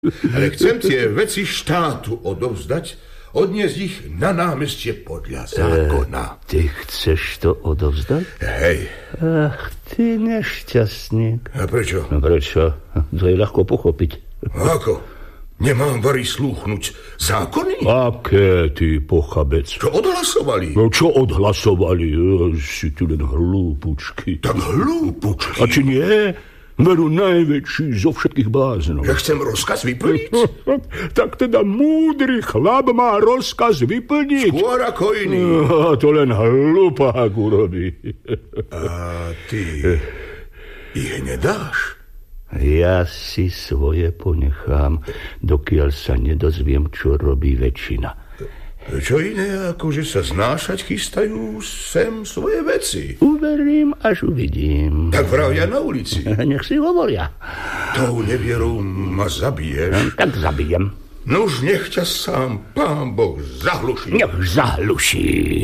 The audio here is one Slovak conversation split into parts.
Ale chcem tie veci štátu odovzdať, odniesť ich na námestie podľa zákona. Ty chceš to odovzdať? Hej. Ach, ty nešťastník. A prečo? No prečo? To je ľahko pochopiť. Ako? Nemám vari slúchnuť zákony? Aké ty pochabec? Čo odhlasovali? No čo odhlasovali? Si tu len hlúpučky. Tak hlúpučky? A či nie? Veru najväčší zo všetkých bláznov. Ja chcem rozkaz vyplniť? Tak teda múdry chlap má rozkaz vyplniť. Skôr ako iný. To len hlupák urobí. A ty ich nedáš? Ja si svoje ponechám, dokiaľ sa nedozviem, čo robí väčšina. Čo iné, ako že sa znášať chystajú sem svoje veci? Uverím, až uvidím. Tak vravia na ulici. Nech si hovoria. Tou nevierou ma zabiješ. Tak zabijem. Nuž nech ťa sám Pán Boh zahluší. Nech zahluší.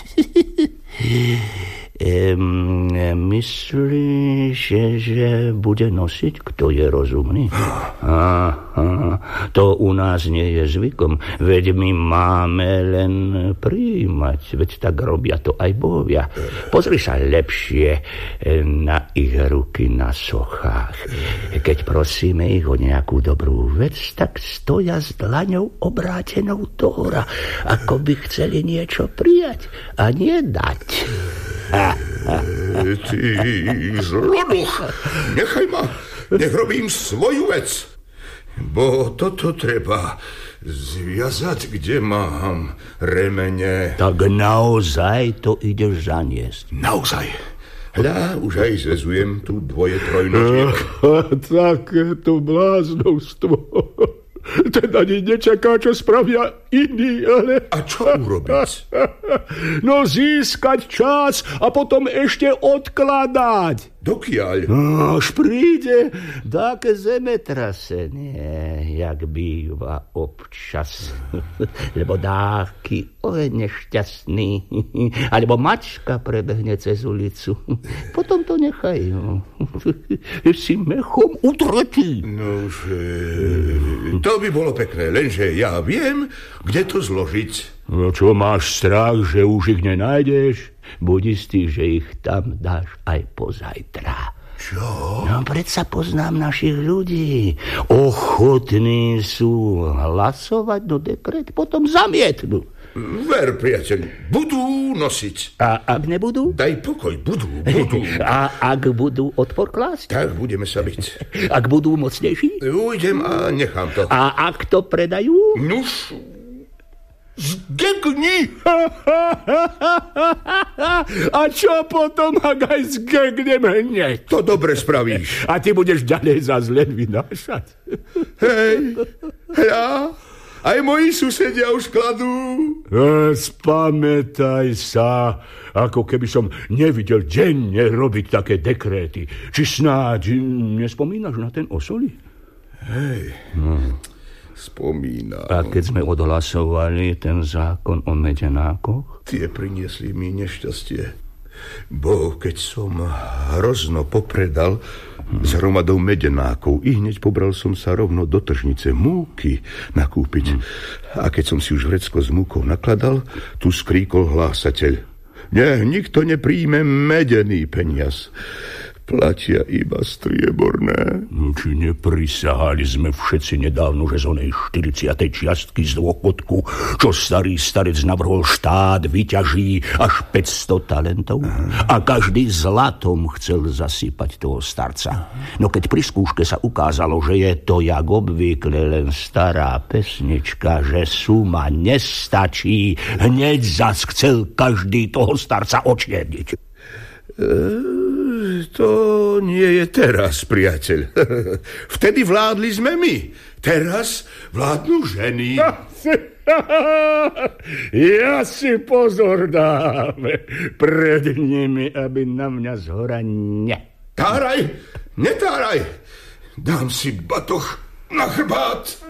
Myslíš, že bude nosiť, kto je rozumný? To u nás nie je zvykom, veď my máme len prijímať, veď tak robia to aj bohovia. Pozri sa lepšie na ich ruky na sochách. Keď prosíme ich o nejakú dobrú vec, tak stoja s dlaňou obrátenou dohora, ako by chceli niečo prijať a nie dať. Ty zloduch, nechaj ma, nech robím svoju vec. Bo toto treba zviazať, kde mám remene. Tak naozaj to ideš zaniesť? Naozaj. Hľa, už aj zvezujem tu dvoje trojnožiek. Takéto bláznovstvo. Teda nečaká, čo spravia iní, ale... A čo urobiť? No získať čas a potom ešte odkladať. Dokiaľ? No, až príde také zemetrasenie, jak býva občas. Lebo dáky nešťastný, alebo mačka prebehne cez ulicu. Potom to nechajú. Si mechom utretí. No už... To by bolo pekné, lenže ja viem, kde to zložiť. No čo, máš strach, že už ich nenájdeš? Buď istý, že ich tam dáš aj pozajtra. Čo? No predsa poznám našich ľudí. Ochotní sú hlasovať do dekret, potom zamietnú. Ver, priateľ, budú nosiť. A ak nebudú? Daj pokoj, budú. A ak budú odpor klásť? Tak budeme sa byť. Ak budú mocnejší? Ujdem a nechám to. A ak to predajú? Nuž, zgegni! A čo potom, ak aj zgegneme hneď? To dobre spravíš. A ty budeš ďalej zas len vynášať. Hej, ja... Aj moji susedia už kladú. Spamätaj sa, ako keby som nevidel denne robiť také dekréty. Či snáď nespomínaš na ten Osoli? Hej, spomínam. A keď sme odhlasovali ten zákon o medenákoch? Tie priniesli mi nešťastie. Bo keď som hrozno popredal s hromadou medenákov, i hneď pobral som sa rovno do tržnice múky nakúpiť. A keď som si už vrecko s múkou nakladal, tu skríkol hlásateľ. Nie, nikto nepríjme medený peniaz. Platia iba strieborné. Či neprisahali sme všetci nedávno, že z onej 40. čiastky z dôchodku, čo starý starec navrhol štát, vyťaží až 500 talentov? A každý zlatom chcel zasypať toho starca. No keď pri skúške sa ukázalo, že je to jak obvykle len stará pesnička, že suma nestačí, hneď zas chcel každý toho starca očierniť. To nie je teraz, priateľ. Vtedy vládli sme my. Teraz vládnu ženy. Ja si pozor dáme pred nimi, aby na mňa zhora Táraj, netáraj. Dám si batoh na chrbát.